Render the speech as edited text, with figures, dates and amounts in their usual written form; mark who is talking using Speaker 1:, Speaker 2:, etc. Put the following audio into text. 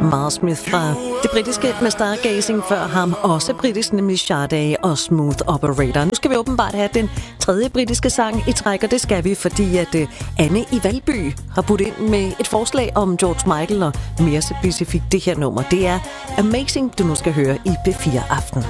Speaker 1: Miles Smith fra det britiske med Stargazing, før ham også britisk, nemlig Sade og Smooth Operator. Nu skal vi åbenbart have den tredje britiske sang i træk, og det skal vi, fordi at Anne i Valby har budt ind med et forslag om George Michael, og mere specifikt det her nummer. Det er Amazing, du nu skal høre i B4 Aften.